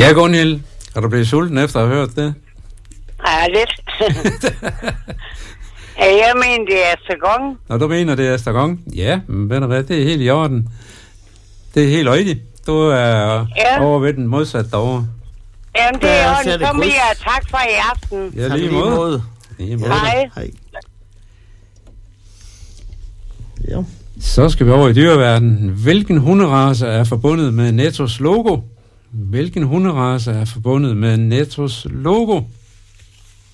Ja, Gunhild. Er du blevet sulten efter at have hørt det? Ja, lidt. Jeg mener, det er Estergang. Når du mener, det er Estergang? Ja, men ved du hvad, det er helt i orden. Det er helt rigtigt. Du er over ved den modsatte derovre. Jamen, det er orden. Så vil jeg tak for i aften. Ja, lige måde. Hej. Ja. Så skal vi over i dyreverdenen. Hvilken hunderace er forbundet med Nettos logo? Hvilken hunderace er forbundet med Nettos logo?